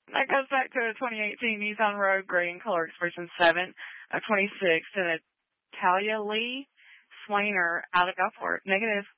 That goes back to a 2018 Nissan Rogue Gray in color expression 7 of 26 and a Talia Lee Swainer out of Gulfport. Negative.